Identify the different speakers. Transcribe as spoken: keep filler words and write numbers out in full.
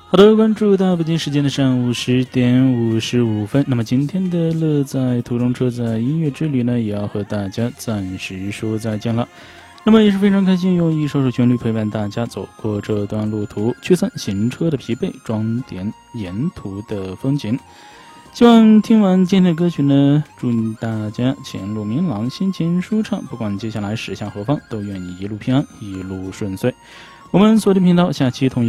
Speaker 1: 好的，关注到北京时间的上午十点五十五分。那么今天的乐在途中车载音乐之旅呢，也要和大家暂时说再见了。那么也是非常开心，用一首首旋律陪伴大家走过这段路途，驱散行车的疲惫，装点沿途的风景。希望听完今天的歌曲呢，祝大家前路明朗，心情舒畅，不管接下来驶向何方，都愿你一路平安，一路顺遂。我们锁定频道，下期同一